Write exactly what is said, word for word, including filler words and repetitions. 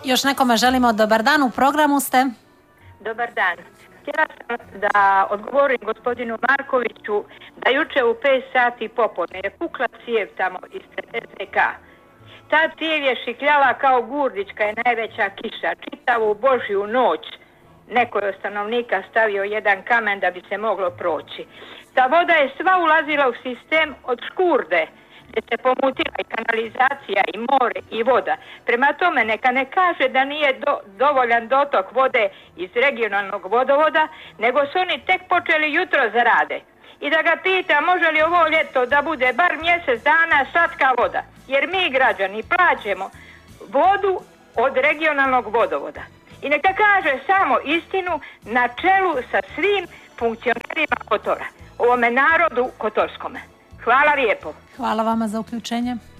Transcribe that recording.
Još nekome želimo dobar dan, u programu ste. Dobar dan. Htjela sam da odgovorim gospodinu Markoviću da juče u pet sati popodne je pukla cijev tamo ispred S D K. Ta cijev je šikljala kao gurdić kad je najveća kiša. Čitavu Božju noć neko je od stanovnika stavio jedan kamen da bi se moglo proći. Ta voda je sva ulazila u sistem od Škurde, gdje se pomutila i kanalizacija i more i voda. Prema tome neka ne kaže da nije do, dovoljan dotok vode iz regionalnog vodovoda, nego su oni tek počeli jutro za rade. I da ga pita može li ovo ljeto da bude bar mjesec dana slatka voda. Jer mi građani plaćamo vodu od regionalnog vodovoda. I neka kaže samo istinu na čelu sa svim funkcionerima Kotora. Ovome narodu kotorskome. Hvala lijepo. Hvala vama za uključenje.